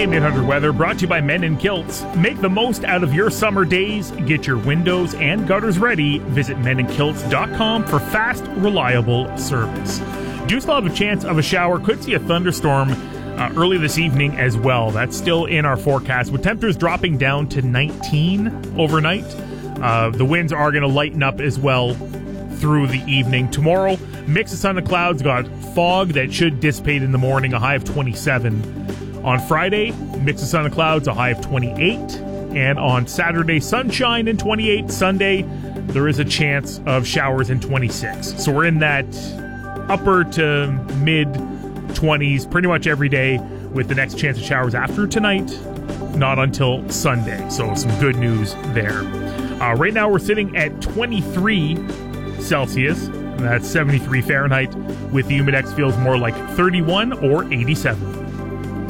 AM800 weather brought to you by Men in Kilts. Make the most out of your summer days. Get your windows and gutters ready. Visit meninkilts.com for fast, reliable service. Do still have a chance of a shower. Could see a thunderstorm early this evening as well. That's still in our forecast, with temperatures dropping down to 19 overnight. The winds are going to lighten up as well through the evening. Tomorrow, mix of sun and clouds, got fog that should dissipate in the morning, a high of 27. On Friday, mix of sun and clouds, a high of 28. And on Saturday, sunshine and 28. Sunday, there is a chance of showers in 26. So we're in that upper to mid 20s pretty much every day, with the next chance of showers after tonight, not until Sunday. So some good news there. Right now we're sitting at 23 Celsius. That's 73 Fahrenheit, with the humidex feels more like 31 or 87.